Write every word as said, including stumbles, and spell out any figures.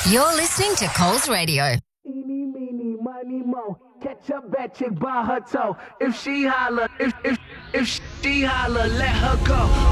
You're listening to Coles Radio. Eeny, meeny, miny, mo. Catch a bad chick by her toe. If she holler, if if if she holler, let her go.